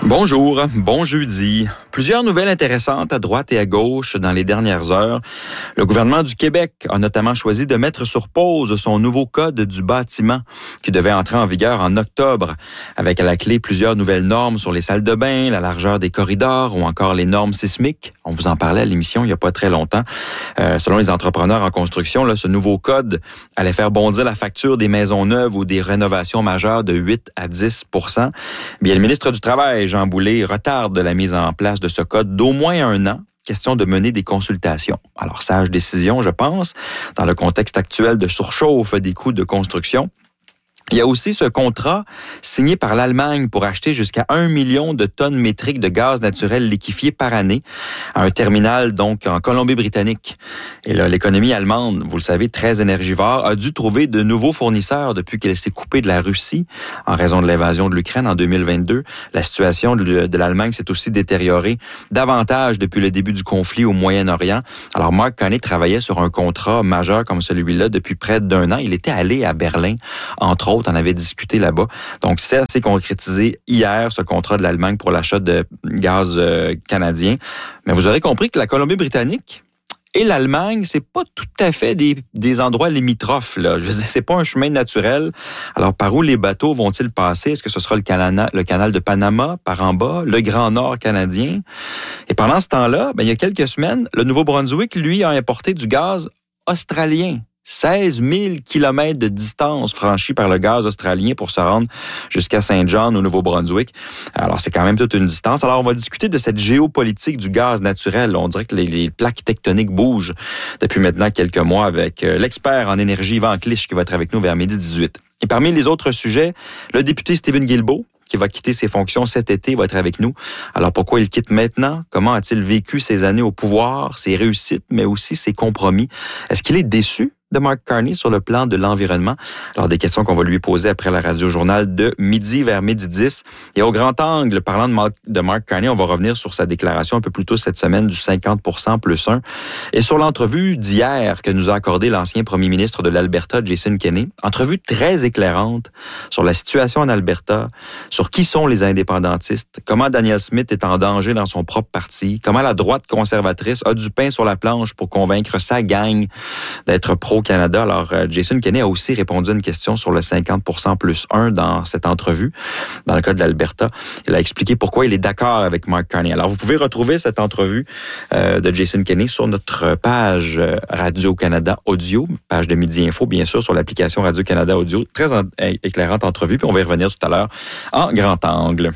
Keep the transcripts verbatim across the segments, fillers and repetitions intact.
Bonjour, bon jeudi. Plusieurs nouvelles intéressantes à droite et à gauche dans les dernières heures. Le gouvernement du Québec a notamment choisi de mettre sur pause son nouveau code du bâtiment qui devait entrer en vigueur en octobre, avec à la clé plusieurs nouvelles normes sur les salles de bain, la largeur des corridors ou encore les normes sismiques. On vous en parlait à l'émission il n'y a pas très longtemps. Euh, selon les entrepreneurs en construction, là, ce nouveau code allait faire bondir la facture des maisons neuves ou des rénovations majeures de huit à dix pour cent. Bien, le ministre du Travail, Jean Boulet, retarde la mise en place de ce code d'au moins un an. Question de mener des consultations. Alors, sage décision, je pense, dans le contexte actuel de surchauffe des coûts de construction. Il y a aussi ce contrat signé par l'Allemagne pour acheter jusqu'à un million de tonnes métriques de gaz naturel liquéfié par année à un terminal donc en Colombie-Britannique. Et là, l'économie allemande, vous le savez, très énergivore, a dû trouver de nouveaux fournisseurs depuis qu'elle s'est coupée de la Russie en raison de l'invasion de l'Ukraine en deux mille vingt-deux. La situation de, de l'Allemagne s'est aussi détériorée davantage depuis le début du conflit au Moyen-Orient. Alors, Mark Carney travaillait sur un contrat majeur comme celui-là depuis près d'un an. Il était allé à Berlin, entre autres. On avait discuté là-bas. Donc, ça s'est concrétisé hier, ce contrat de l'Allemagne pour l'achat de gaz euh, canadien. Mais vous aurez compris que la Colombie-Britannique et l'Allemagne, c'est pas tout à fait des, des endroits limitrophes, là. Je veux dire, c'est pas un chemin naturel. Alors, par où les bateaux vont-ils passer? Est-ce que ce sera le canal, le canal de Panama, par en bas, le Grand Nord canadien? Et pendant ce temps-là, ben, il y a quelques semaines, le Nouveau-Brunswick, lui, a importé du gaz australien. seize mille kilomètres de distance franchie par le gaz australien pour se rendre jusqu'à Saint-John au Nouveau-Brunswick. Alors, c'est quand même toute une distance. Alors, on va discuter de cette géopolitique du gaz naturel. On dirait que les, les plaques tectoniques bougent depuis maintenant quelques mois avec l'expert en énergie Yvan Clich qui va être avec nous vers midi dix-huit. Et parmi les autres sujets, le député Stephen Guilbeault, qui va quitter ses fonctions cet été, va être avec nous. Alors, pourquoi il quitte maintenant? Comment a-t-il vécu ses années au pouvoir, ses réussites, mais aussi ses compromis? Est-ce qu'il est déçu de Mark Carney sur le plan de l'environnement? Alors, des questions qu'on va lui poser après la radio-journal de midi vers midi dix. Et au grand angle, parlant de Mark, de Mark Carney, on va revenir sur sa déclaration un peu plus tôt cette semaine du cinquante pour cent plus un et sur l'entrevue d'hier que nous a accordé l'ancien premier ministre de l'Alberta, Jason Kenney. Entrevue très éclairante sur la situation en Alberta, sur qui sont les indépendantistes, comment Danielle Smith est en danger dans son propre parti, comment la droite conservatrice a du pain sur la planche pour convaincre sa gang d'être pro au Canada. Alors, Jason Kenney a aussi répondu à une question sur le cinquante pour cent plus un dans cette entrevue, dans le cas de l'Alberta. Il a expliqué pourquoi il est d'accord avec Mark Carney. Alors, vous pouvez retrouver cette entrevue euh, de Jason Kenney sur notre page Radio-Canada Audio, page de Midi Info, bien sûr, sur l'application Radio-Canada Audio. Très en- éclairante entrevue, puis on va y revenir tout à l'heure en grand angle.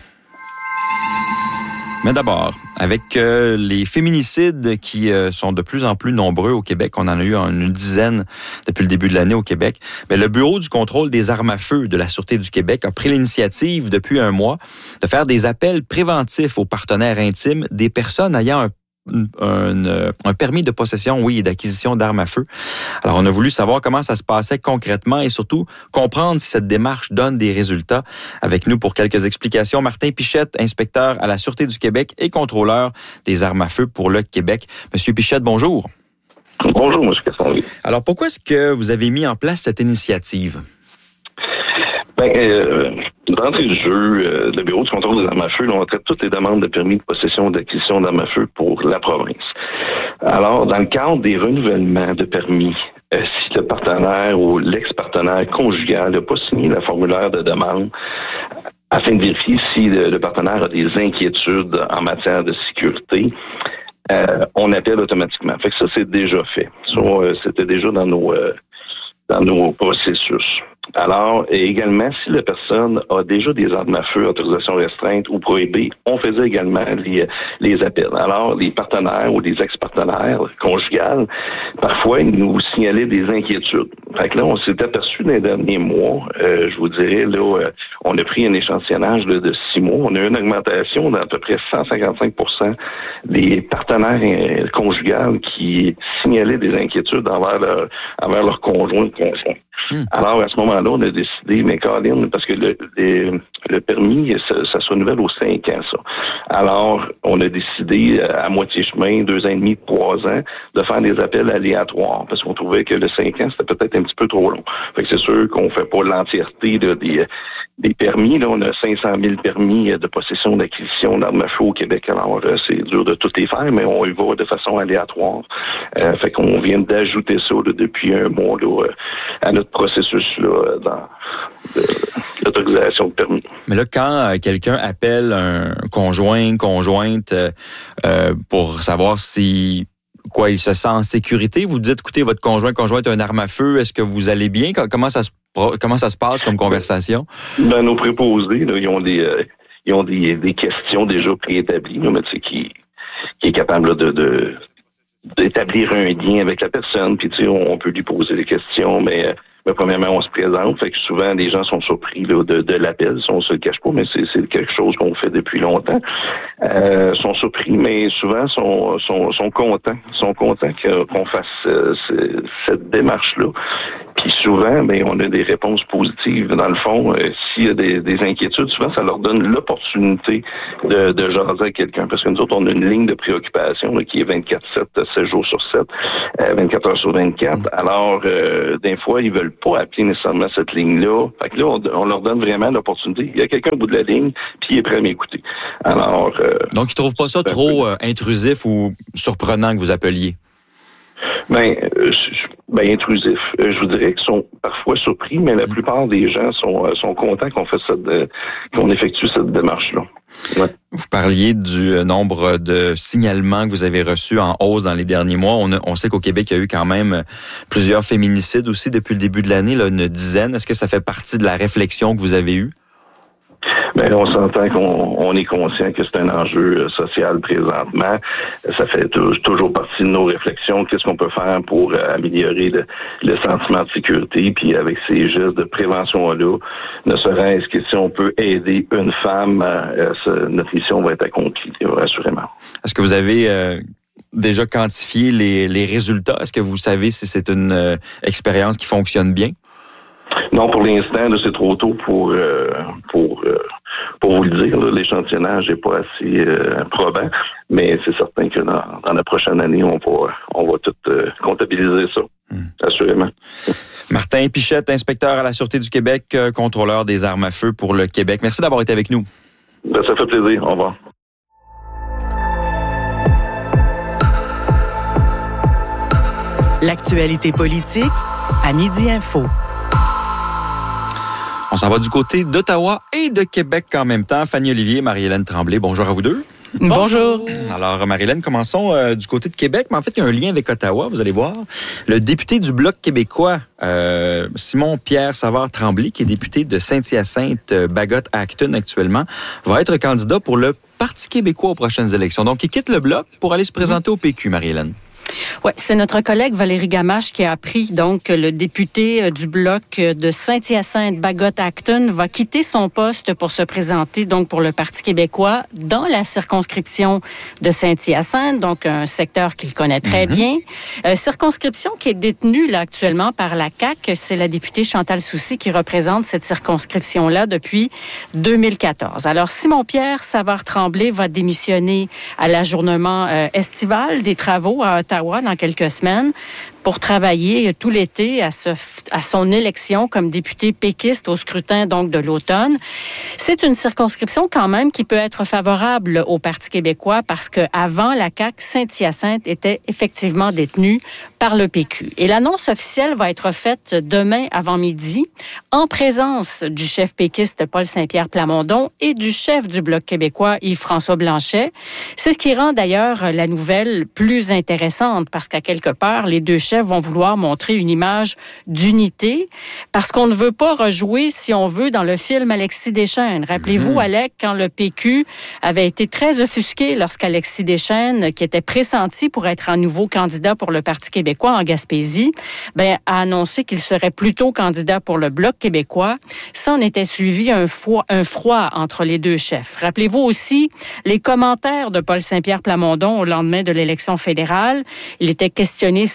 Mais d'abord, avec euh, les féminicides qui euh, sont de plus en plus nombreux au Québec, on en a eu une dizaine depuis le début de l'année au Québec, mais le Bureau du contrôle des armes à feu de la Sûreté du Québec a pris l'initiative depuis un mois de faire des appels préventifs aux partenaires intimes des personnes ayant un Un, un permis de possession, oui, et d'acquisition d'armes à feu. Alors, on a voulu savoir comment ça se passait concrètement et surtout comprendre si cette démarche donne des résultats. Avec nous pour quelques explications, Martin Pichette, inspecteur à la Sûreté du Québec et contrôleur des armes à feu pour le Québec. Monsieur Pichette, bonjour. Bonjour, M. Casson. Alors, pourquoi est-ce que vous avez mis en place cette initiative? Ben, euh, d'entrée du jeu, euh, le Bureau du contrôle des armes à feu, on traite toutes les demandes de permis de possession et d'acquisition d'armes à feu pour la province. Alors, dans le cadre des renouvellements de permis, euh, si le partenaire ou l'ex-partenaire conjugal n'a pas signé le formulaire de demande afin de vérifier si le, le partenaire a des inquiétudes en matière de sécurité, euh, on appelle automatiquement. Fait que ça, c'est déjà fait. Ça, euh, c'était déjà dans nos... Euh, dans nos processus. Alors, et également, si la personne a déjà des armes à feu, autorisation restreinte ou prohibée, on faisait également les, les appels. Alors, les partenaires ou les ex-partenaires conjugales, parfois, ils nous signalaient des inquiétudes. Fait que là, on s'est aperçu dans les derniers mois, euh, je vous dirais, là, euh, on a pris un échantillonnage là, de six mois. On a eu une augmentation d'à peu près cent cinquante-cinq pour cent des partenaires euh, conjugales qui signalaient des inquiétudes envers leur, envers leur conjoint ou conjoint. Hum. Alors, à ce moment-là, on a décidé, mais Caroline, parce que le, le, le permis, ça, ça se renouvelle aux cinq ans, ça. Alors, on a décidé, à moitié chemin, deux ans et demi, trois ans, de faire des appels aléatoires, parce qu'on trouvait que le cinq ans, c'était peut-être un petit peu trop long. Fait que c'est sûr qu'on fait pas l'entièreté là, des, des permis. Là, on a cinq cent mille permis de possession d'acquisition d'armes à feu au Québec. Alors, euh, c'est dur de tout les faire, mais on y va de façon aléatoire. Euh, fait qu'on vient d'ajouter ça là, depuis un mois là, à notre processus là, dans de, l'autorisation de permis. Mais là, quand euh, quelqu'un appelle un conjoint, conjointe euh, pour savoir si quoi il se sent en sécurité, vous dites, écoutez, votre conjoint, conjointe a une arme à feu, est-ce que vous allez bien? Comment ça se comment ça se passe comme conversation? Ben, nos préposés, là, ils ont des euh, ils ont des, des questions déjà préétablies, là, mais tu sais, qui, qui est capable là, de, de d'établir un lien avec la personne, puis tu sais, on, on peut lui poser des questions, mais Mais premièrement, on se présente, fait que souvent les gens sont surpris là, de, de l'appel, on se le cache pas, mais c'est, c'est quelque chose qu'on fait depuis longtemps. Euh, sont surpris, mais souvent sont sont, sont contents, sont contents que, qu'on fasse euh, ce, cette démarche-là. Puis souvent, ben on a des réponses positives. Dans le fond, euh, s'il y a des, des inquiétudes, souvent ça leur donne l'opportunité de, de jaser à quelqu'un, parce que nous autres, on a une ligne de préoccupation là, qui est vingt-quatre sept, sept jours sur sept, euh, vingt-quatre heures sur vingt-quatre. Alors, euh, des fois, ils veulent pas appeler nécessairement cette ligne-là. Fait que là, on, on leur donne vraiment l'opportunité. Il y a quelqu'un au bout de la ligne, puis il est prêt à m'écouter. Alors, euh, donc, ils trouvent pas ça trop euh, intrusif ou surprenant que vous appeliez? Ben, euh, ben intrusif. Euh, je vous dirais qu'ils sont parfois surpris, mais la plupart des gens sont euh, sont contents qu'on fasse cette, euh, qu'on effectue cette démarche-là. Ouais. Vous parliez du nombre de signalements que vous avez reçus en hausse dans les derniers mois. On, a, on sait qu'au Québec, il y a eu quand même plusieurs féminicides aussi depuis le début de l'année, là, une dizaine. Est-ce que ça fait partie de la réflexion que vous avez eue? Ben, on s'entend qu'on on est conscient que c'est un enjeu social présentement. Ça fait t- toujours partie de nos réflexions. Qu'est-ce qu'on peut faire pour euh, améliorer le, le sentiment de sécurité? Puis avec ces gestes de prévention-là, ne serait-ce que si on peut aider une femme, euh, ce, notre mission va être accomplie, assurément. Est-ce que vous avez euh, déjà quantifié les, les résultats? Est-ce que vous savez si c'est une euh, expérience qui fonctionne bien? Non, pour l'instant, là, c'est trop tôt pour euh, pour euh, pour vous le dire. Là, l'échantillonnage n'est pas assez euh, probant, mais c'est certain que dans, dans la prochaine année, on va on va tout euh, comptabiliser ça, mmh. assurément. Martin Pichette, inspecteur à la Sûreté du Québec, euh, contrôleur des armes à feu pour le Québec. Merci d'avoir été avec nous. Ben, ça fait plaisir. Au revoir. L'actualité politique à Midi Info. On s'en va du côté d'Ottawa et de Québec en même temps. Fanny Olivier, Marie-Hélène Tremblay, bonjour à vous deux. Bonjour. Alors, Marie-Hélène, commençons euh, du côté de Québec, mais en fait, il y a un lien avec Ottawa, vous allez voir. Le député du Bloc québécois, euh, Simon-Pierre Savard-Tremblay, qui est député de Saint-Hyacinthe, euh, Bagotte-Acton actuellement, va être candidat pour le Parti québécois aux prochaines élections. Donc, il quitte le Bloc pour aller se présenter au P Q, Marie-Hélène. Ouais, c'est notre collègue Valérie Gamache qui a appris donc que le député du bloc de Saint-Hyacinthe, Bagotte-Acton, va quitter son poste pour se présenter donc pour le Parti québécois dans la circonscription de Saint-Hyacinthe, donc un secteur qu'il connaît très mm-hmm. bien. Euh, circonscription qui est détenue là actuellement par la C A Q, c'est la députée Chantal Soucy qui représente cette circonscription-là depuis deux mille quatorze. Alors Simon-Pierre Savard-Tremblay va démissionner à l'ajournement euh, estival des travaux à Ottawa dans quelques semaines pour travailler tout l'été à, ce, à son élection comme député péquiste au scrutin donc de l'automne. C'est une circonscription quand même qui peut être favorable au Parti québécois parce que avant la C A Q, Saint-Hyacinthe était effectivement détenue par le P Q. Et l'annonce officielle va être faite demain avant midi en présence du chef péquiste Paul Saint-Pierre Plamondon et du chef du Bloc québécois Yves-François Blanchet. C'est ce qui rend d'ailleurs la nouvelle plus intéressante parce qu'à quelque part, les deux chefs vont vouloir montrer une image d'unité parce qu'on ne veut pas rejouer, si on veut, dans le film Alexis Deschênes. Rappelez-vous, mmh. Alec, quand le P Q avait été très offusqué lorsqu'Alexis Deschênes, qui était pressenti pour être un nouveau candidat pour le Parti québécois en Gaspésie, ben, a annoncé qu'il serait plutôt candidat pour le Bloc québécois. Ça en était suivi un froid, un froid entre les deux chefs. Rappelez-vous aussi les commentaires de Paul Saint-Pierre Plamondon au lendemain de l'élection fédérale. Il était questionné sur les résultats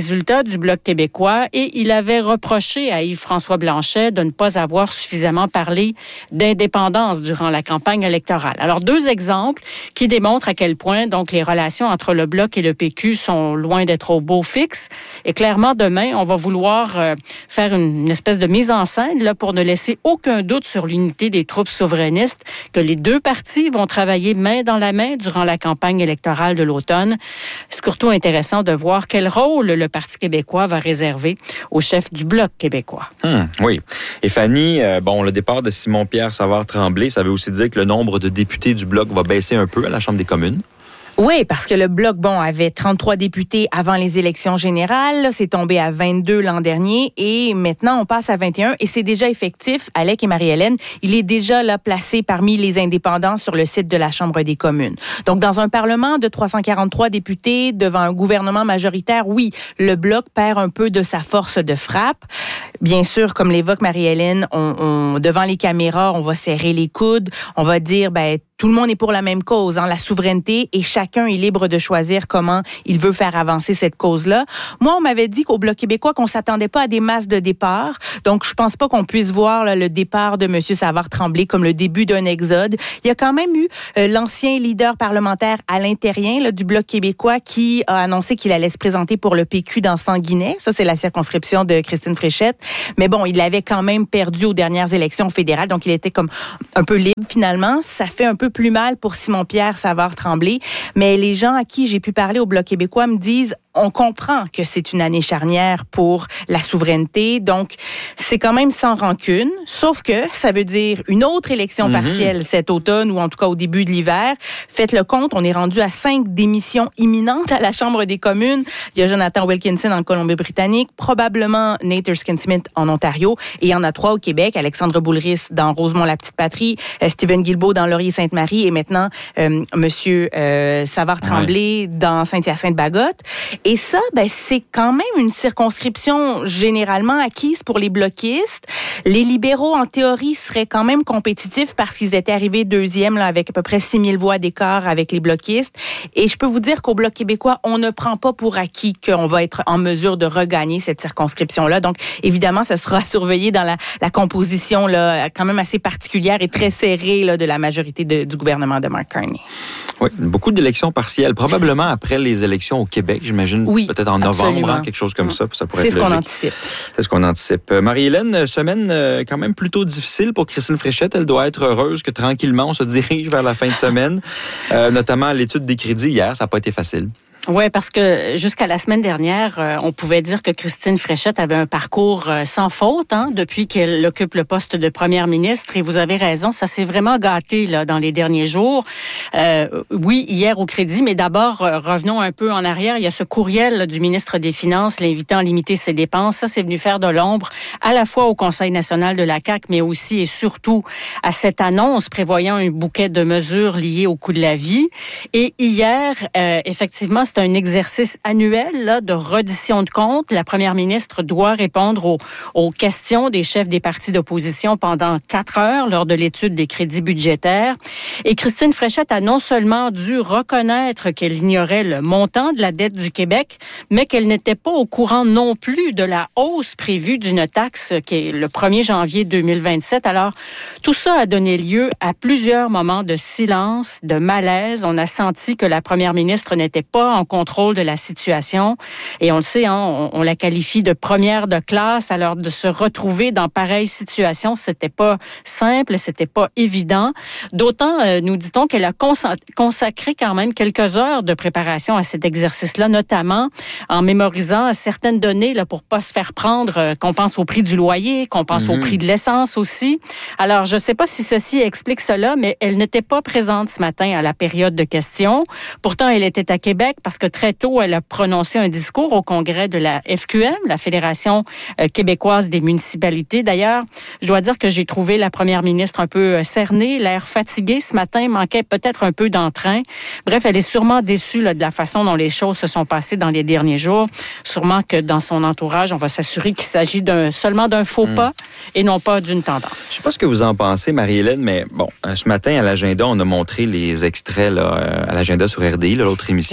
résultats du Bloc québécois et il avait reproché à Yves-François Blanchet de ne pas avoir suffisamment parlé d'indépendance durant la campagne électorale. Alors, deux exemples qui démontrent à quel point donc les relations entre le Bloc et le P Q sont loin d'être au beau fixe. Et clairement, demain, on va vouloir euh, faire une, une espèce de mise en scène là, pour ne laisser aucun doute sur l'unité des troupes souverainistes, que les deux partis vont travailler main dans la main durant la campagne électorale de l'automne. C'est surtout intéressant de voir quel rôle le Parti québécois va réserver au chef du Bloc québécois. Hum, oui. Et Fanny, euh, bon, le départ de Simon-Pierre Savard-Tremblay, ça veut aussi dire que le nombre de députés du Bloc va baisser un peu à la Chambre des communes. Oui, parce que le Bloc, bon, avait trente-trois députés avant les élections générales. C'est tombé à vingt-deux l'an dernier et maintenant, on passe à vingt et un et c'est déjà effectif. Alec et Marie-Hélène, il est déjà là placé parmi les indépendants sur le site de la Chambre des communes. Donc, dans un Parlement de trois cent quarante-trois députés devant un gouvernement majoritaire, oui, le Bloc perd un peu de sa force de frappe. Bien sûr, comme l'évoque Marie-Hélène, on, on, devant les caméras, on va serrer les coudes. On va dire, ben, tout le monde est pour la même cause, hein, la souveraineté, et chacun est libre de choisir comment il veut faire avancer cette cause-là. Moi, on m'avait dit qu'au Bloc québécois, qu'on s'attendait pas à des masses de départ. Donc, je pense pas qu'on puisse voir là, le départ de M. Savard-Tremblay comme le début d'un exode. Il y a quand même eu euh, l'ancien leader parlementaire Alain Terrien là, du Bloc québécois qui a annoncé qu'il allait se présenter pour le P Q dans Sanguinet. Ça, c'est la circonscription de Christine Fréchette. Mais bon, il avait quand même perdu aux dernières élections fédérales, donc il était comme un peu libre finalement. Ça fait un peu plus mal pour Simon-Pierre Savard-Tremblay, mais les gens à qui j'ai pu parler au Bloc québécois me disent on comprend que c'est une année charnière pour la souveraineté, donc c'est quand même sans rancune, sauf que ça veut dire une autre élection mm-hmm. partielle cet automne ou en tout cas au début de l'hiver. Faites le compte, on est rendu à cinq démissions imminentes à la Chambre des communes. Il y a Jonathan Wilkinson en Colombie-Britannique, probablement Nate Erskine-Smith en Ontario, et il y en a trois au Québec, Alexandre Boulris dans Rosemont-la-Petite-Patrie, euh, Stephen Guilbeault dans Laurier-Sainte-Marie et maintenant euh, Monsieur euh, Savard-Tremblay ouais. dans Saint-Hyacinthe-Bagotte. Et ça, ben, c'est quand même une circonscription généralement acquise pour les bloquistes. Les libéraux, en théorie, seraient quand même compétitifs parce qu'ils étaient arrivés deuxième là, avec à peu près six mille voix d'écart avec les bloquistes. Et je peux vous dire qu'au Bloc québécois, on ne prend pas pour acquis qu'on va être en mesure de regagner cette circonscription-là. Donc, évidemment, ce sera surveillé dans la, la composition là, quand même assez particulière et très serrée là, de la majorité de, du gouvernement de Mark Carney. Oui, beaucoup d'élections partielles, probablement après les élections au Québec, j'imagine, oui, peut-être en novembre, hein, quelque chose comme ça, ça pourrait C'est être ce qu'on logique. anticipe. C'est ce qu'on anticipe. Marie-Hélène, semaine quand même plutôt difficile pour Christine Fréchette. Elle doit être heureuse que tranquillement, on se dirige vers la fin de semaine, euh, notamment l'étude des crédits hier, ça n'a pas été facile. Oui, parce que jusqu'à la semaine dernière, euh, on pouvait dire que Christine Fréchette avait un parcours euh, sans faute hein, depuis qu'elle occupe le poste de première ministre. Et vous avez raison, ça s'est vraiment gâté là dans les derniers jours. Euh, oui, hier au crédit, mais d'abord, euh, revenons un peu en arrière. Il y a ce courriel là, du ministre des Finances l'invitant à limiter ses dépenses. Ça, c'est venu faire de l'ombre à la fois au Conseil national de la C A Q, mais aussi et surtout à cette annonce prévoyant un bouquet de mesures liées au coût de la vie. Et hier, euh, effectivement, c'est un exercice annuel là, de reddition de comptes. La première ministre doit répondre aux, aux questions des chefs des partis d'opposition pendant quatre heures lors de l'étude des crédits budgétaires. Et Christine Fréchette a non seulement dû reconnaître qu'elle ignorait le montant de la dette du Québec, mais qu'elle n'était pas au courant non plus de la hausse prévue d'une taxe qui est le premier janvier deux mille vingt-sept. Alors, tout ça a donné lieu à plusieurs moments de silence, de malaise. On a senti que la première ministre n'était pas en contrôle de la situation. Et on le sait, hein, on, on la qualifie de première de classe. Alors, de se retrouver dans pareille situation, c'était pas simple, c'était pas évident. D'autant, euh, nous dit-on, qu'elle a consacré quand même quelques heures de préparation à cet exercice-là, notamment en mémorisant certaines données là, pour pas se faire prendre, euh, qu'on pense au prix du loyer, qu'on pense mm-hmm. au prix de l'essence aussi. Alors, je sais pas si ceci explique cela, mais elle n'était pas présente ce matin à la période de questions. Pourtant, elle était à Québec parce que très tôt, elle a prononcé un discours au congrès de la F Q M, la Fédération euh, québécoise des municipalités. D'ailleurs, je dois dire que j'ai trouvé la première ministre un peu cernée, l'air fatiguée ce matin, manquait peut-être un peu d'entrain. Bref, elle est sûrement déçue là, de la façon dont les choses se sont passées dans les derniers jours. Sûrement que dans son entourage, on va s'assurer qu'il s'agit d'un, seulement d'un faux pas mmh. et non pas d'une tendance. Je sais pas ce que vous en pensez, Marie-Hélène, mais bon, ce matin à l'agenda, on a montré les extraits là, à l'agenda sur R D I, là, l'autre émission oui. que j'anime.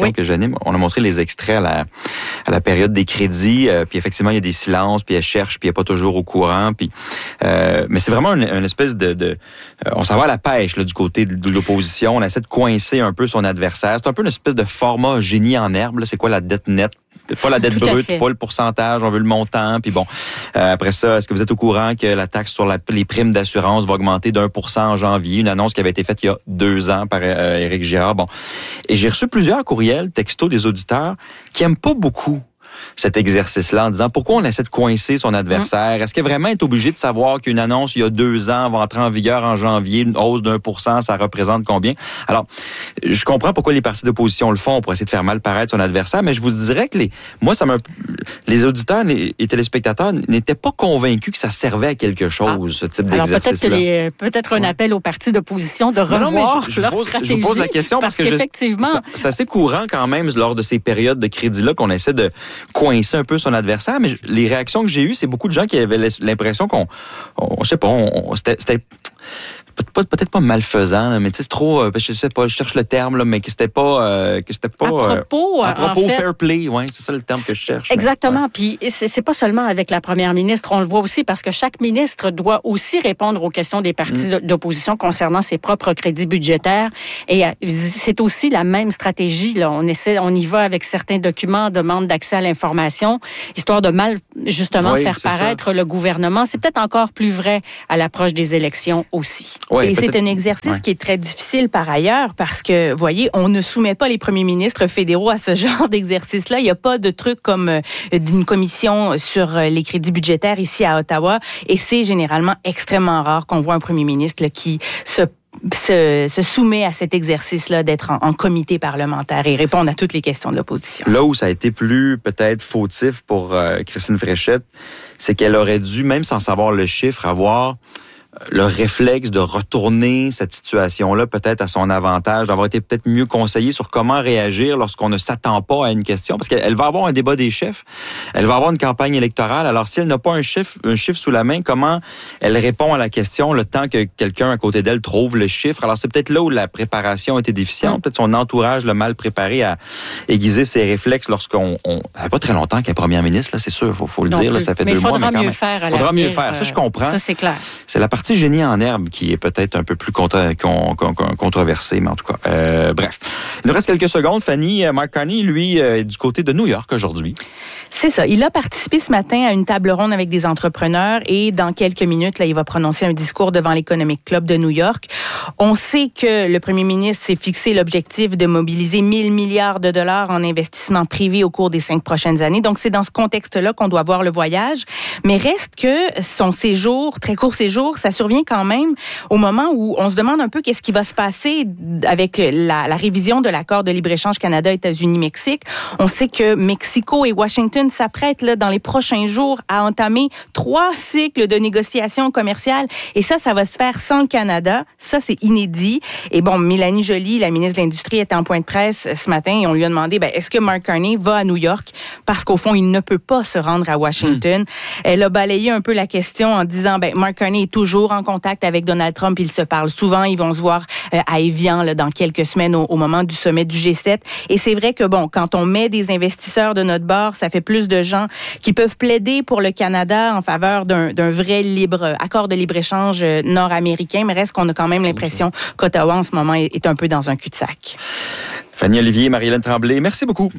même, on a montré les extraits à la, à la période des crédits, euh, puis effectivement, il y a des silences, puis elle cherche, puis elle n'est pas toujours au courant. Puis, euh, mais c'est vraiment une, une espèce de... de euh, on s'en va à la pêche là, du côté de, de l'opposition. On essaie de coincer un peu son adversaire. C'est un peu une espèce de format génie en herbe. Là. C'est quoi la dette nette? Pas la dette Tout brute, pas le pourcentage, on veut le montant. Puis bon, euh, après ça, est-ce que vous êtes au courant que la taxe sur la, les primes d'assurance va augmenter d'un pour cent en janvier? Une annonce qui avait été faite il y a deux ans par euh, Éric Girard. Bon, et j'ai reçu plusieurs courriels, textos des auditeurs qui aiment pas beaucoup cet exercice-là en disant pourquoi on essaie de coincer son adversaire? Mmh. Est-ce qu'il vraiment est obligé de savoir qu'une annonce il y a deux ans va entrer en vigueur en janvier, une hausse d'un pour cent, ça représente combien? Alors, je comprends pourquoi les partis d'opposition le font pour essayer de faire mal paraître son adversaire, mais je vous dirais que les, moi, ça m'a, les auditeurs et téléspectateurs n'étaient pas convaincus que ça servait à quelque chose, ah. ce type Alors, d'exercice-là. Alors, peut-être, peut-être un appel aux partis d'opposition de revoir non, non, je, je leur pose, stratégie. Je vous pose la question parce, parce que qu'effectivement, je, c'est assez courant quand même lors de ces périodes de crédit-là qu'on essaie de coincer un peu son adversaire, mais les réactions que j'ai eues, c'est beaucoup de gens qui avaient l'impression qu'on, on, je sais pas, on, on, c'était, c'était peut-être pas malfaisant, là, mais tu sais, c'est trop, euh, je sais pas, je cherche le terme, là, mais que c'était pas, euh, que c'était pas à propos, euh, à propos en fait, fair play, ouais, c'est ça le terme que je cherche. Exactement. Ouais. Puis c'est, c'est pas seulement avec la première ministre, on le voit aussi parce que chaque ministre doit aussi répondre aux questions des partis mmh. d'opposition concernant ses propres crédits budgétaires. Et c'est aussi la même stratégie. Là, on essaie, on y va avec certains documents, demande d'accès à l'information, histoire de mal justement oui, faire paraître ça. Le gouvernement. C'est peut-être encore plus vrai à l'approche des élections aussi. Oui, et peut-être. C'est un exercice ouais. qui est très difficile par ailleurs parce que, voyez, on ne soumet pas les premiers ministres fédéraux à ce genre d'exercice-là. Il n'y a pas de truc comme euh, d'une commission sur euh, les crédits budgétaires ici à Ottawa et c'est généralement extrêmement rare qu'on voit un premier ministre là, qui se Se, se soumet à cet exercice-là d'être en, en comité parlementaire et répondre à toutes les questions de l'opposition. Là où ça a été plus peut-être fautif pour euh, Christine Fréchette, c'est qu'elle aurait dû, même sans savoir le chiffre, avoir le réflexe de retourner cette situation-là peut-être à son avantage, d'avoir été peut-être mieux conseillée sur comment réagir lorsqu'on ne s'attend pas à une question. Parce qu'elle va avoir un débat des chefs, elle va avoir une campagne électorale. Alors, si elle n'a pas un chiffre, un chiffre sous la main, comment elle répond à la question le temps que quelqu'un à côté d'elle trouve le chiffre? Alors, c'est peut-être là où la préparation était déficiente. Mmh. Peut-être son entourage l'a mal préparé à aiguiser ses réflexes lorsqu'on... On... Ça fait pas très longtemps qu'elle est première ministre, là, c'est sûr, il faut, faut le non dire. Là, ça fait mais deux mois. Mais il faudra mieux faire à faudra mieux faire. Ça, je comprends. Ça, c'est clair. C'est la partie génie en herbe qui est peut-être un peu plus contra- con- con- con- controversée, mais en tout cas, euh, bref. Il nous reste quelques secondes. Fanny, Mark Carney, lui, est du côté de New York aujourd'hui. C'est ça. Il a participé ce matin à une table ronde avec des entrepreneurs et dans quelques minutes, là, il va prononcer un discours devant l'Economic Club de New York. On sait que le premier ministre s'est fixé l'objectif de mobiliser mille milliards de dollars en investissement privé au cours des cinq prochaines années. Donc, c'est dans ce contexte-là qu'on doit voir le voyage. Mais reste que son séjour, très court séjour, ça survient quand même au moment où on se demande un peu qu'est-ce qui va se passer avec la, la révision de l'accord de libre-échange Canada-États-Unis-Mexique. On sait que Mexico et Washington s'apprêtent là, dans les prochains jours à entamer trois cycles de négociations commerciales. Et ça, ça va se faire sans le Canada. Ça, c'est inédit. Et bon, Mélanie Joly, la ministre de l'Industrie, était en point de presse ce matin et on lui a demandé, ben, est-ce que Mark Carney va à New York? Parce qu'au fond, il ne peut pas se rendre à Washington. Mmh. Elle a balayé un peu la question en disant, ben, Mark Carney est toujours en contact avec Donald Trump. Ils se parlent souvent. Ils vont se voir euh, à Évian là, dans quelques semaines au, au moment du sommet du G sept. Et c'est vrai que, bon, quand on met des investisseurs de notre bord, ça fait plus de gens qui peuvent plaider pour le Canada en faveur d'un, d'un vrai libre accord de libre-échange nord-américain. Mais reste qu'on a quand même l'impression qu'Ottawa, en ce moment, est, est un peu dans un cul-de-sac. Fanny Olivier, Marie-Hélène Tremblay, merci beaucoup.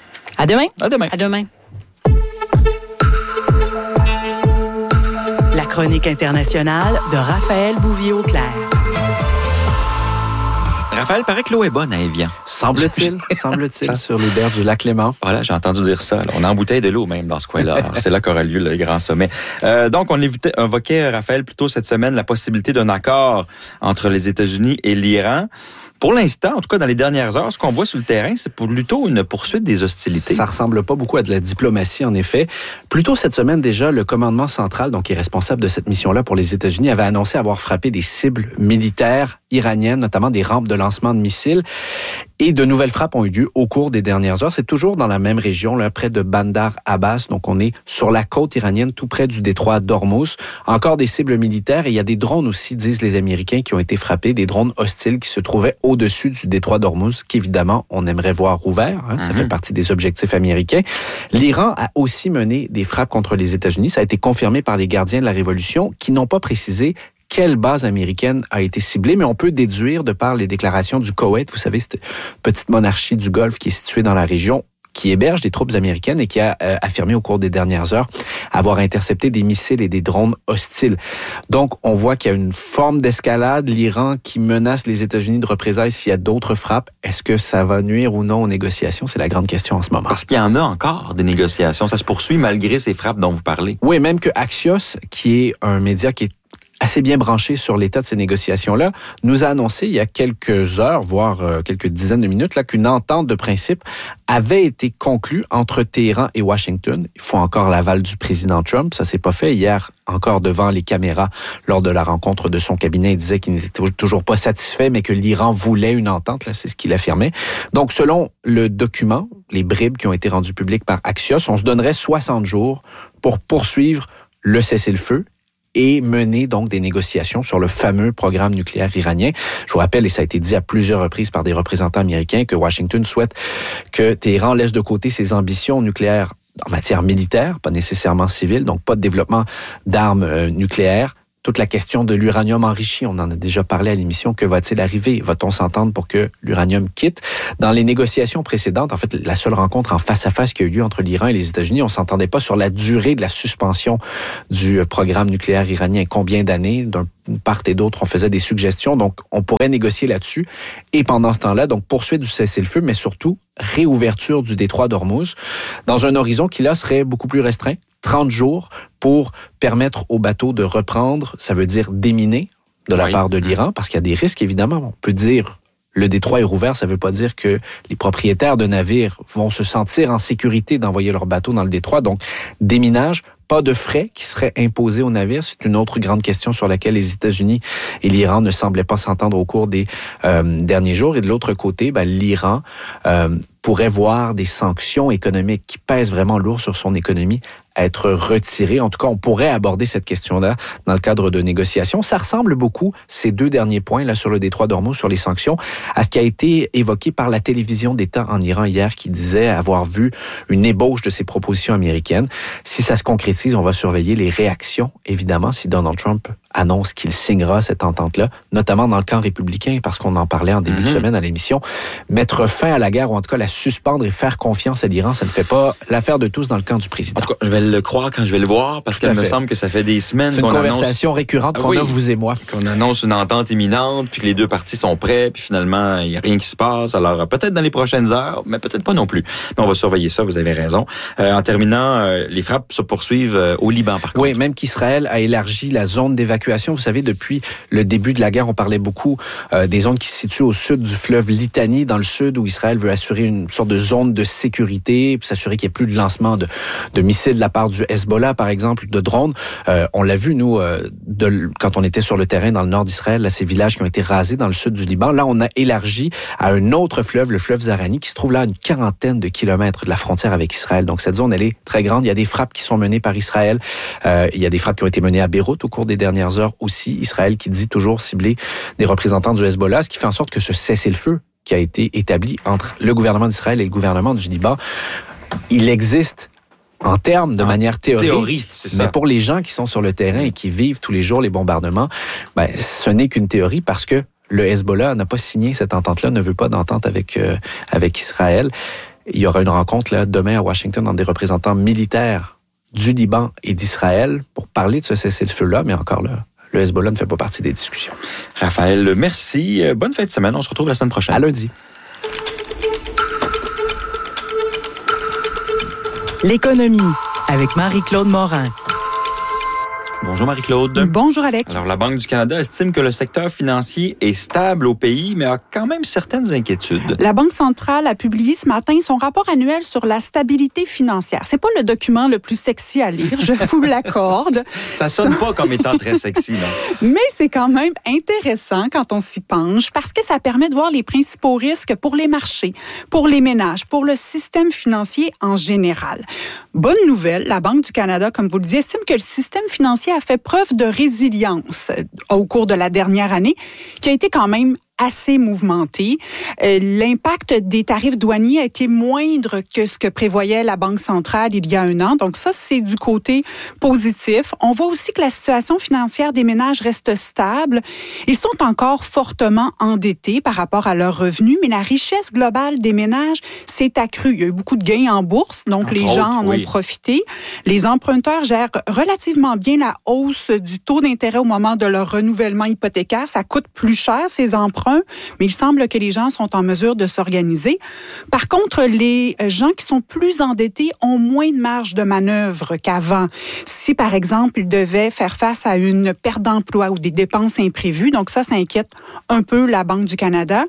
À demain. À demain. À demain. La chronique internationale de Raphaël Bouvier-Auclair. Raphaël, paraît que l'eau est bonne à Évian. Semble-t-il, semble-t-il, sur les berges du lac Léman. Voilà, j'ai entendu dire ça. On embouteille de l'eau même dans ce coin-là. Alors, c'est là qu'aura lieu le grand sommet. Euh, donc, on évoquait, Raphaël, plus tôt cette semaine, la possibilité d'un accord entre les États-Unis et l'Iran. Pour l'instant, en tout cas dans les dernières heures, ce qu'on voit sur le terrain, c'est plutôt une poursuite des hostilités. Ça ressemble pas beaucoup à de la diplomatie, en effet. Plus tôt cette semaine déjà, le commandement central, donc qui est responsable de cette mission-là pour les États-Unis, avait annoncé avoir frappé des cibles militaires iraniennes, notamment des rampes de lancement lancement de missiles. Et de nouvelles frappes ont eu lieu au cours des dernières heures. C'est toujours dans la même région, là, près de Bandar Abbas. Donc, on est sur la côte iranienne, tout près du détroit d'Ormuz. Encore des cibles militaires. Et il y a des drones aussi, disent les Américains, qui ont été frappés. Des drones hostiles qui se trouvaient au-dessus du détroit d'Ormuz, qu'évidemment, on aimerait voir ouvert. Hein, mm-hmm. Ça fait partie des objectifs américains. L'Iran a aussi mené des frappes contre les États-Unis. Ça a été confirmé par les gardiens de la Révolution, qui n'ont pas précisé quelle base américaine a été ciblée, mais on peut déduire de par les déclarations du Koweït, vous savez, cette petite monarchie du Golfe qui est située dans la région, qui héberge des troupes américaines et qui a euh, affirmé au cours des dernières heures avoir intercepté des missiles et des drones hostiles. Donc, on voit qu'il y a une forme d'escalade, l'Iran qui menace les États-Unis de représailles s'il y a d'autres frappes. Est-ce que ça va nuire ou non aux négociations? C'est la grande question en ce moment. Parce qu'il y en a encore des négociations. Ça se poursuit malgré ces frappes dont vous parlez. Oui, même que Axios, qui est un média qui est assez bien branché sur l'état de ces négociations-là, nous a annoncé il y a quelques heures, voire euh, quelques dizaines de minutes, là, qu'une entente de principe avait été conclue entre Téhéran et Washington. Il faut encore l'aval du président Trump. Ça s'est pas fait. Hier, encore devant les caméras, lors de la rencontre de son cabinet, il disait qu'il n'était toujours pas satisfait, mais que l'Iran voulait une entente. Là, c'est ce qu'il affirmait. Donc, selon le document, les bribes qui ont été rendues publiques par Axios, on se donnerait soixante jours pour poursuivre le cessez-le-feu et mener donc des négociations sur le fameux programme nucléaire iranien. Je vous rappelle, et ça a été dit à plusieurs reprises par des représentants américains, que Washington souhaite que Téhéran laisse de côté ses ambitions nucléaires en matière militaire, pas nécessairement civile, donc pas de développement d'armes euh, nucléaires. Toute la question de l'uranium enrichi, on en a déjà parlé à l'émission. Que va-t-il arriver? Va-t-on s'entendre pour que l'uranium quitte? Dans les négociations précédentes, en fait, la seule rencontre en face-à-face qui a eu lieu entre l'Iran et les États-Unis, on s'entendait pas sur la durée de la suspension du programme nucléaire iranien. Combien d'années? D'un part et d'autre, on faisait des suggestions. Donc, on pourrait négocier là-dessus. Et pendant ce temps-là, donc, poursuite du cessez-le-feu, mais surtout, réouverture du détroit d'Ormuz dans un horizon qui, là, serait beaucoup plus restreint. trente jours pour permettre aux bateaux de reprendre, ça veut dire déminer de la oui. part de l'Iran, parce qu'il y a des risques, évidemment. On peut dire le détroit est rouvert, ça ne veut pas dire que les propriétaires de navires vont se sentir en sécurité d'envoyer leurs bateaux dans le détroit. Donc, déminage, pas de frais qui seraient imposés aux navires. C'est une autre grande question sur laquelle les États-Unis et l'Iran ne semblaient pas s'entendre au cours des euh, derniers jours. Et de l'autre côté, ben, l'Iran euh, pourrait voir des sanctions économiques qui pèsent vraiment lourd sur son économie être retirées. En tout cas, on pourrait aborder cette question-là dans le cadre de négociations. Ça ressemble beaucoup, ces deux derniers points là sur le détroit d'Ormuz, sur les sanctions, à ce qui a été évoqué par la télévision d'État en Iran hier, qui disait avoir vu une ébauche de ces propositions américaines. Si ça se concrétise, on va surveiller les réactions, évidemment, si Donald Trump annonce qu'il signera cette entente-là, notamment dans le camp républicain, parce qu'on en parlait en début mm-hmm. de semaine à l'émission. Mettre fin à la guerre, ou en tout cas la suspendre et faire confiance à l'Iran, ça ne fait pas l'affaire de tous dans le camp du président. En tout cas, je vais le croire quand je vais le voir, parce qu'il me semble que ça fait des semaines C'est une qu'on conversation annonce... récurrente qu'on oui, a, vous et moi. Qu'on annonce une entente imminente, puis que les deux parties sont prêts, puis finalement, il n'y a rien qui se passe. Alors, peut-être dans les prochaines heures, mais peut-être pas non plus. Mais on va surveiller ça, vous avez raison. Euh, en terminant, euh, les frappes se poursuivent euh, au Liban, par contre. Oui, même qu'Israël a élargi la zone d'évacuation. Vous savez, depuis le début de la guerre, on parlait beaucoup euh, des zones qui se situent au sud du fleuve Litanie, dans le sud, où Israël veut assurer une sorte de zone de sécurité, puis s'assurer qu'il n'y ait plus de lancement de, de missiles de la part du Hezbollah, par exemple, de drones. Euh, on l'a vu, nous, euh, de, quand on était sur le terrain dans le nord d'Israël, là, ces villages qui ont été rasés dans le sud du Liban. Là, on a élargi à un autre fleuve, le fleuve Zarani, qui se trouve là à une quarantaine de kilomètres de la frontière avec Israël. Donc, cette zone, elle est très grande. Il y a des frappes qui sont menées par Israël. Euh, il y a des frappes qui ont été menées à Beyrouth au cours des dernières heures aussi. Israël qui dit toujours cibler des représentants du Hezbollah, ce qui fait en sorte que ce cessez-le-feu qui a été établi entre le gouvernement d'Israël et le gouvernement du Liban, il existe en termes de en manière théorique, théorie, c'est ça. Mais pour les gens qui sont sur le terrain et qui vivent tous les jours les bombardements, ben, ce n'est qu'une théorie parce que le Hezbollah n'a pas signé cette entente-là, ne veut pas d'entente avec, euh, avec Israël. Il y aura une rencontre là, demain à Washington entre des représentants militaires du Liban et d'Israël pour parler de ce cessez-le-feu-là, mais encore là, le Hezbollah ne fait pas partie des discussions. Raphaël, merci. Bonne fin de semaine. On se retrouve la semaine prochaine. À lundi. L'économie avec Marie-Claude Morin. Bonjour Marie-Claude. Bonjour Alex. Alors, la Banque du Canada estime que le secteur financier est stable au pays, mais a quand même certaines inquiétudes. La Banque centrale a publié ce matin son rapport annuel sur la stabilité financière. C'est pas le document le plus sexy à lire, je vous l'accorde. Ça sonne pas comme étant très sexy, non? Mais c'est quand même intéressant quand on s'y penche parce que ça permet de voir les principaux risques pour les marchés, pour les ménages, pour le système financier en général. Bonne nouvelle, la Banque du Canada, comme vous le dites, estime que le système financier a fait preuve de résilience au cours de la dernière année, qui a été quand même assez mouvementé. Euh, l'impact des tarifs douaniers a été moindre que ce que prévoyait la Banque centrale il y a un an. Donc ça, c'est du côté positif. On voit aussi que la situation financière des ménages reste stable. Ils sont encore fortement endettés par rapport à leurs revenus, mais la richesse globale des ménages s'est accrue. Il y a eu beaucoup de gains en bourse, donc Entre les autres, gens en oui. ont profité. Les emprunteurs gèrent relativement bien la hausse du taux d'intérêt au moment de leur renouvellement hypothécaire. Ça coûte plus cher, ces emprunts, mais il semble que les gens sont en mesure de s'organiser. Par contre, les gens qui sont plus endettés ont moins de marge de manœuvre qu'avant. Si, par exemple, ils devaient faire face à une perte d'emploi ou des dépenses imprévues, donc ça, ça inquiète un peu la Banque du Canada.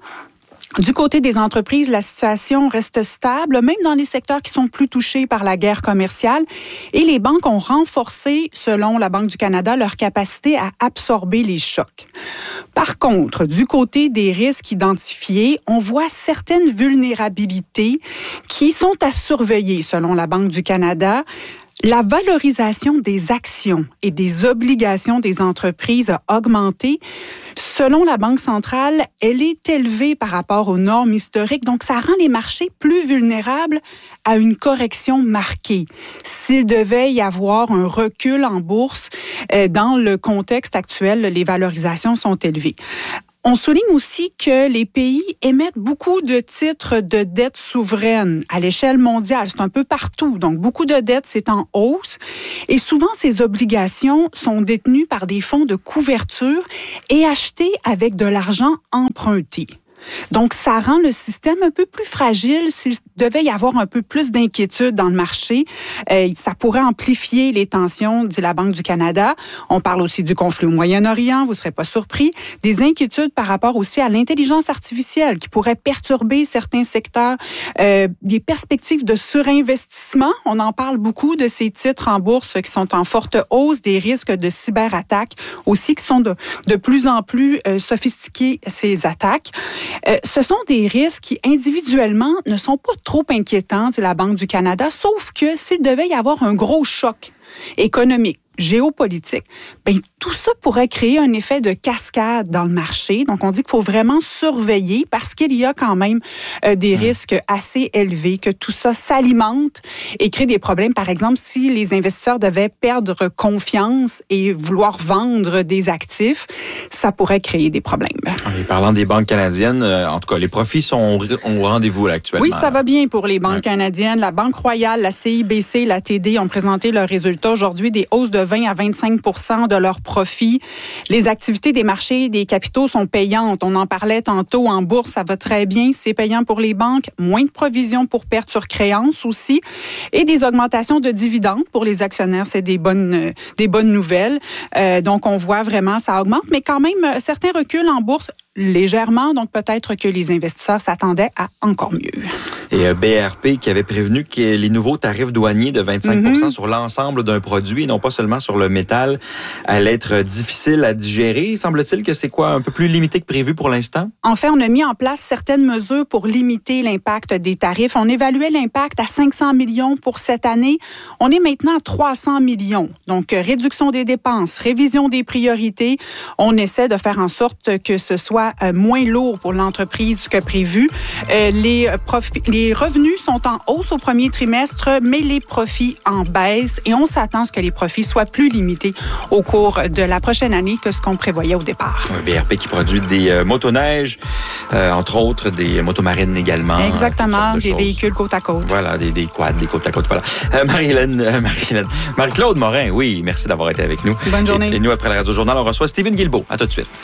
Du côté des entreprises, la situation reste stable, même dans les secteurs qui sont plus touchés par la guerre commerciale. Et les banques ont renforcé, selon la Banque du Canada, leur capacité à absorber les chocs. Par contre, du côté des risques identifiés, on voit certaines vulnérabilités qui sont à surveiller, selon la Banque du Canada. La valorisation des actions et des obligations des entreprises a augmenté. Selon la Banque centrale, elle est élevée par rapport aux normes historiques, donc ça rend les marchés plus vulnérables à une correction marquée. S'il devait y avoir un recul en bourse, euh, dans le contexte actuel, les valorisations sont élevées. On souligne aussi que les pays émettent beaucoup de titres de dette souveraine à l'échelle mondiale. C'est un peu partout. Donc, beaucoup de dettes, c'est en hausse. Et souvent, ces obligations sont détenues par des fonds de couverture et achetées avec de l'argent emprunté. Donc, ça rend le système un peu plus fragile s'il devait y avoir un peu plus d'inquiétude dans le marché. Euh, ça pourrait amplifier les tensions, dit la Banque du Canada. On parle aussi du conflit au Moyen-Orient, vous ne serez pas surpris. Des inquiétudes par rapport aussi à l'intelligence artificielle qui pourrait perturber certains secteurs. Euh, des perspectives de surinvestissement. On en parle beaucoup de ces titres en bourse qui sont en forte hausse, des risques de cyberattaques aussi qui sont de, de plus en plus euh, sophistiqués, ces attaques. Euh, ce sont des risques qui, individuellement, ne sont pas trop inquiétants, dit la Banque du Canada, sauf que s'il devait y avoir un gros choc économique, géopolitique, ben tout ça pourrait créer un effet de cascade dans le marché. Donc, on dit qu'il faut vraiment surveiller parce qu'il y a quand même euh, des mmh. risques assez élevés, que tout ça s'alimente et crée des problèmes. Par exemple, si les investisseurs devaient perdre confiance et vouloir vendre des actifs, ça pourrait créer des problèmes. Et parlant des banques canadiennes, euh, en tout cas, les profits sont au rendez-vous là, actuellement. Oui, ça va bien pour les banques ouais. canadiennes. La Banque Royale, la C I B C, la T D ont présenté leurs résultats aujourd'hui, des hausses de vingt à vingt-cinq pour cent de leurs profits. Les activités des marchés des capitaux sont payantes. On en parlait tantôt en bourse, ça va très bien. C'est payant pour les banques. Moins de provisions pour pertes sur créances aussi. Et des augmentations de dividendes pour les actionnaires. C'est des bonnes, euh, des bonnes nouvelles. Euh, donc, on voit vraiment, ça augmente. Mais quand même, certains reculent en bourse légèrement. Donc, peut-être que les investisseurs s'attendaient à encore mieux. Et euh, B R P qui avait prévenu que les nouveaux tarifs douaniers de vingt-cinq pour cent mm-hmm. sur l'ensemble d'un produit, et non pas seulement sur le métal, allaient être difficiles à digérer. Semble-t-il que c'est quoi, un peu plus limité que prévu pour l'instant? En fait, on a mis en place certaines mesures pour limiter l'impact des tarifs. On évaluait l'impact à cinq cents millions pour cette année. On est maintenant à trois cents millions. Donc, euh, réduction des dépenses, révision des priorités. On essaie de faire en sorte que ce soit euh, moins lourd pour l'entreprise que prévu. Euh, les profits, les Les revenus sont en hausse au premier trimestre, mais les profits en baisse et on s'attend à ce que les profits soient plus limités au cours de la prochaine année que ce qu'on prévoyait au départ. Un B R P qui produit des euh, motoneiges, euh, entre autres des motomarines également. Exactement, de des choses. véhicules côte à côte. Voilà, des, des quads, des côte à côte. Voilà. Euh, Marie-Hélène, euh, Marie-Hélène, Marie-Claude Morin, oui, merci d'avoir été avec nous. Bonne journée. Et, et nous, après la Radio-Journal, on reçoit Stephen Guilbeault. À tout de suite.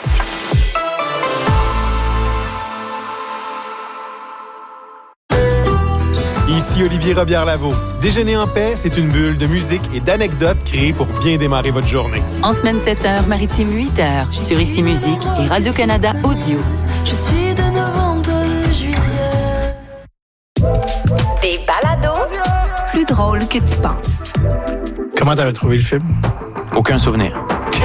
Ici Olivier Robillard-Lavaux. Déjeuner en paix, c'est une bulle de musique et d'anecdotes créées pour bien démarrer votre journée. En semaine sept heures, maritime huit heures, sur Ici Musique et Radio-Canada Audio. Je suis de novembre de juillet. Des balados plus drôles que tu penses. Comment t'avais trouvé le film? Aucun souvenir.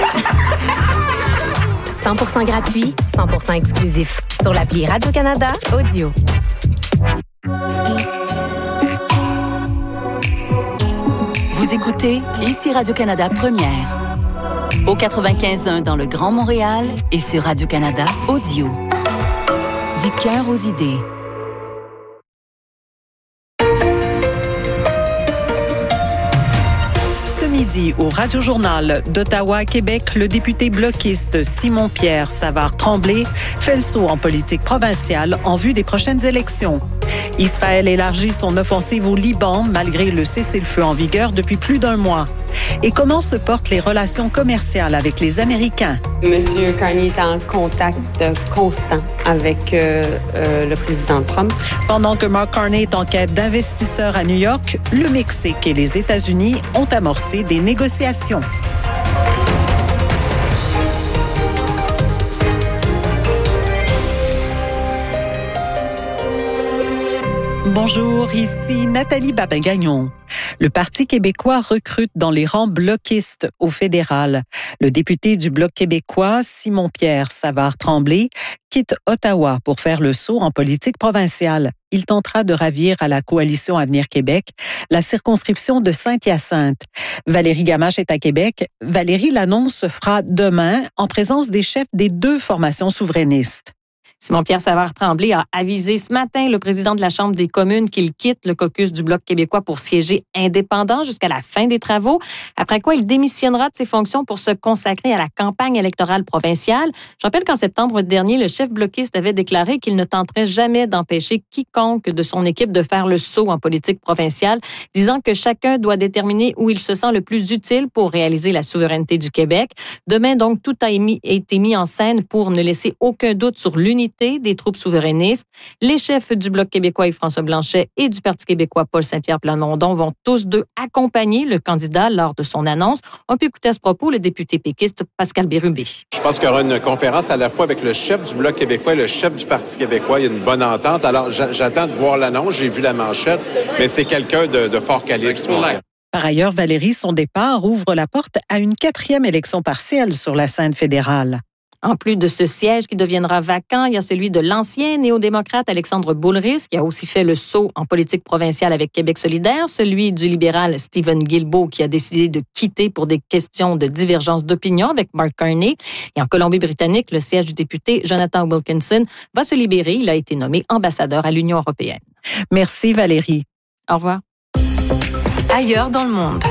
cent pour cent gratuit, cent pour cent exclusif. Sur l'appli Radio-Canada Audio. Vous écoutez Ici Radio-Canada Première. Au quatre-vingt-quinze point un dans le Grand Montréal et sur Radio-Canada Audio. Du cœur aux idées. Midi au Radio-Journal d'Ottawa-Québec, le député bloquiste Simon-Pierre Savard-Tremblay fait le saut en politique provinciale en vue des prochaines élections. Israël élargit son offensive au Liban malgré le cessez-le-feu en vigueur depuis plus d'un mois. Et comment se portent les relations commerciales avec les Américains? Monsieur Carney est en contact constant avec euh, euh, le président Trump. Pendant que Mark Carney est en quête d'investisseurs à New York, le Mexique et les États-Unis ont amorcé des négociations. Bonjour, ici Nathalie Babin-Gagnon. Le Parti québécois recrute dans les rangs bloquistes au fédéral. Le député du Bloc québécois, Simon-Pierre Savard-Tremblay, quitte Ottawa pour faire le saut en politique provinciale. Il tentera de ravir à la coalition Avenir Québec la circonscription de Saint-Hyacinthe. Valérie Gamache est à Québec. Valérie, l'annonce se fera demain en présence des chefs des deux formations souverainistes. Simon-Pierre Savard-Tremblay a avisé ce matin le président de la Chambre des communes qu'il quitte le caucus du Bloc québécois pour siéger indépendant jusqu'à la fin des travaux, après quoi il démissionnera de ses fonctions pour se consacrer à la campagne électorale provinciale. Je rappelle qu'en septembre dernier, le chef bloquiste avait déclaré qu'il ne tenterait jamais d'empêcher quiconque de son équipe de faire le saut en politique provinciale, disant que chacun doit déterminer où il se sent le plus utile pour réaliser la souveraineté du Québec. Demain, donc, tout a été mis en scène pour ne laisser aucun doute sur l'unité des troupes souverainistes. Les chefs du Bloc québécois Yves-François Blanchet et du Parti québécois Paul Saint-Pierre Plamondon vont tous deux accompagner le candidat lors de son annonce. On peut écouter à ce propos le député péquiste Pascal Bérubé. Je pense qu'il y aura une conférence à la fois avec le chef du Bloc québécois et le chef du Parti québécois. Il y a une bonne entente. Alors, j'attends de voir l'annonce. J'ai vu la manchette, mais c'est quelqu'un de, de fort calibre. Par ailleurs, Valérie, son départ ouvre la porte à une quatrième élection partielle sur la scène fédérale. En plus de ce siège qui deviendra vacant, il y a celui de l'ancien néo-démocrate Alexandre Boulris, qui a aussi fait le saut en politique provinciale avec Québec solidaire, celui du libéral Stephen Guilbeault, qui a décidé de quitter pour des questions de divergence d'opinion avec Mark Carney. Et en Colombie-Britannique, le siège du député Jonathan Wilkinson va se libérer. Il a été nommé ambassadeur à l'Union européenne. Merci Valérie. Au revoir. Ailleurs dans le monde.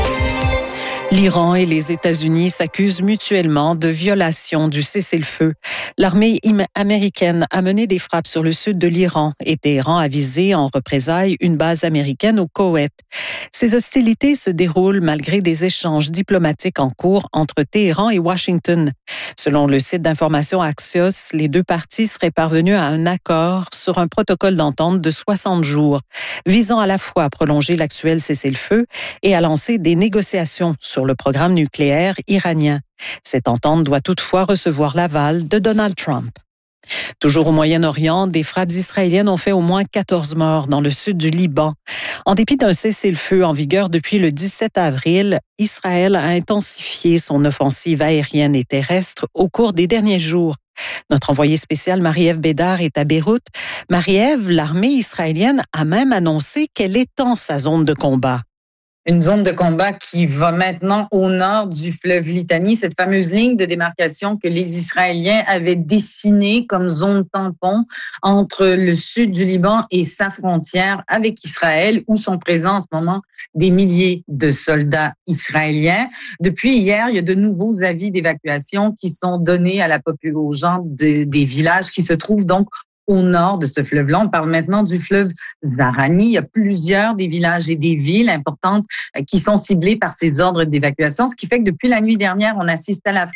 L'Iran et les États-Unis s'accusent mutuellement de violation du cessez-le-feu. L'armée américaine a mené des frappes sur le sud de l'Iran et Téhéran a visé en représailles une base américaine au Koweït. Ces hostilités se déroulent malgré des échanges diplomatiques en cours entre Téhéran et Washington. Selon le site d'information Axios, les deux parties seraient parvenues à un accord sur un protocole d'entente de soixante jours, visant à la fois à prolonger l'actuel cessez-le-feu et à lancer des négociations sur le programme nucléaire iranien. Cette entente doit toutefois recevoir l'aval de Donald Trump. Toujours au Moyen-Orient, des frappes israéliennes ont fait au moins quatorze morts dans le sud du Liban. En dépit d'un cessez-le-feu en vigueur depuis le dix-sept avril, Israël a intensifié son offensive aérienne et terrestre au cours des derniers jours. Notre envoyée spéciale Marie-Ève Bédard est à Beyrouth. Marie-Ève, l'armée israélienne a même annoncé qu'elle étend sa zone de combat. Une zone de combat qui va maintenant au nord du fleuve Litani, cette fameuse ligne de démarcation que les Israéliens avaient dessinée comme zone tampon entre le sud du Liban et sa frontière avec Israël, où sont présents en ce moment des milliers de soldats israéliens. Depuis hier, il y a de nouveaux avis d'évacuation qui sont donnés à la population, aux gens de, des villages qui se trouvent donc au nord de ce fleuve-là. On parle maintenant du fleuve Zahrani. Il y a plusieurs des villages et des villes importantes qui sont ciblés par ces ordres d'évacuation, ce qui fait que depuis la nuit dernière, on assiste à la fois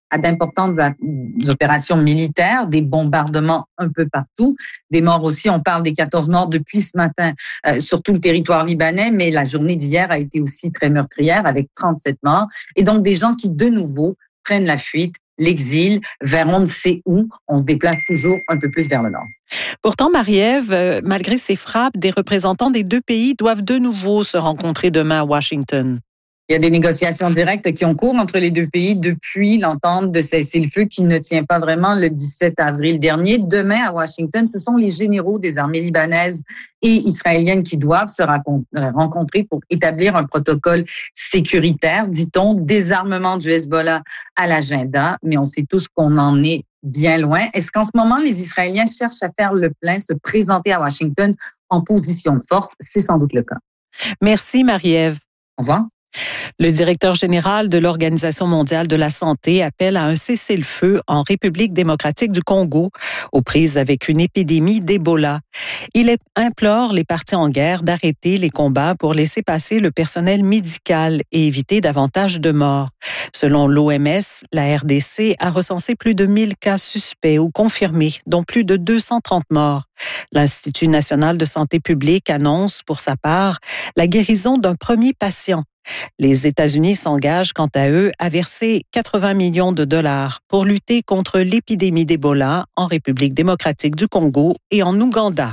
à d'importantes opérations militaires, des bombardements un peu partout, des morts aussi. On parle des quatorze morts depuis ce matin euh, sur tout le territoire libanais, mais la journée d'hier a été aussi très meurtrière avec trente-sept morts. Et donc des gens qui, de nouveau, prennent la fuite, l'exil, vers on ne sait où. On se déplace toujours un peu plus vers le nord. Pourtant, Marie-Ève, euh, malgré ces frappes, des représentants des deux pays doivent de nouveau se rencontrer demain à Washington. Il y a des négociations directes qui ont cours entre les deux pays depuis l'entente de cessez-le-feu qui ne tient pas vraiment le dix-sept avril dernier. Demain, à Washington, ce sont les généraux des armées libanaises et israéliennes qui doivent se rencontrer pour établir un protocole sécuritaire, dit-on, désarmement du Hezbollah à l'agenda. Mais on sait tous qu'on en est bien loin. Est-ce qu'en ce moment, les Israéliens cherchent à faire le plein, se présenter à Washington en position de force? C'est sans doute le cas. Merci, Marie-Ève. Au revoir. Le directeur général de l'Organisation mondiale de la santé appelle à un cessez-le-feu en République démocratique du Congo, aux prises avec une épidémie d'Ebola. Il implore les partis en guerre d'arrêter les combats pour laisser passer le personnel médical et éviter davantage de morts. Selon l'O M S, la R D C a recensé plus de mille cas suspects ou confirmés, dont plus de deux cent trente morts. L'Institut national de santé publique annonce, pour sa part, la guérison d'un premier patient. Les États-Unis s'engagent, quant à eux, à verser quatre-vingts millions de dollars pour lutter contre l'épidémie d'Ebola en République démocratique du Congo et en Ouganda.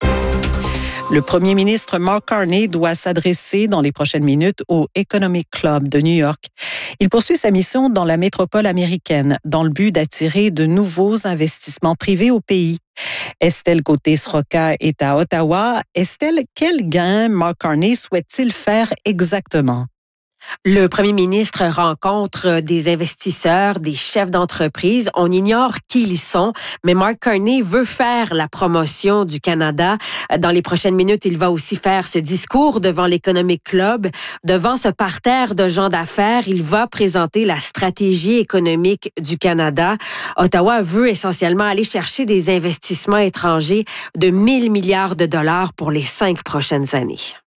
Le premier ministre Mark Carney doit s'adresser dans les prochaines minutes au Economic Club de New York. Il poursuit sa mission dans la métropole américaine dans le but d'attirer de nouveaux investissements privés au pays. Estelle Côté-Sroka est à Ottawa. Estelle, quel gain Mark Carney souhaite-t-il faire exactement? Le premier ministre rencontre des investisseurs, des chefs d'entreprise. On ignore qui ils sont, mais Mark Carney veut faire la promotion du Canada. Dans les prochaines minutes, il va aussi faire ce discours devant l'Economic Club. Devant ce parterre de gens d'affaires, il va présenter la stratégie économique du Canada. Ottawa veut essentiellement aller chercher des investissements étrangers de mille milliards de dollars pour les cinq prochaines années.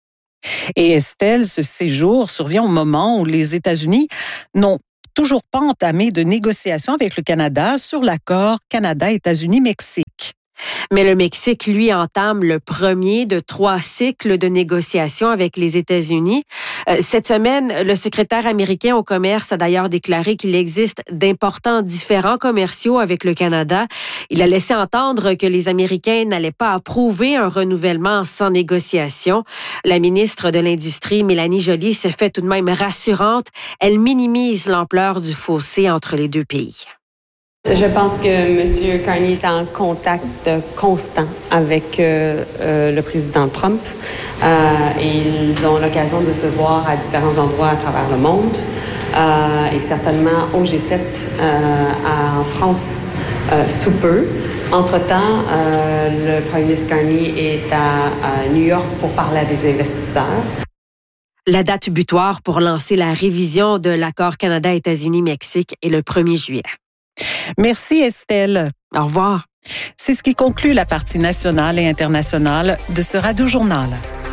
Et Estelle, ce séjour survient au moment où les États-Unis n'ont toujours pas entamé de négociations avec le Canada sur l'accord Canada-États-Unis-Mexique. Mais le Mexique, lui, entame le premier de trois cycles de négociations avec les États-Unis. Cette semaine, le secrétaire américain au commerce a d'ailleurs déclaré qu'il existe d'importants différends commerciaux avec le Canada. Il a laissé entendre que les Américains n'allaient pas approuver un renouvellement sans négociation. La ministre de l'Industrie, Mélanie Joly, se fait tout de même rassurante. Elle minimise l'ampleur du fossé entre les deux pays. Je pense que M. Carney est en contact constant avec euh, euh, le président Trump. Euh, et ils ont l'occasion de se voir à différents endroits à travers le monde. Euh, et certainement au G sept euh, en France euh, sous peu. Entre-temps, euh, le premier ministre Carney est à, à New York pour parler à des investisseurs. La date butoir pour lancer la révision de l'accord Canada-États-Unis-Mexique est le premier juillet. Merci Estelle. Au revoir. C'est ce qui conclut la partie nationale et internationale de ce Radio-journal.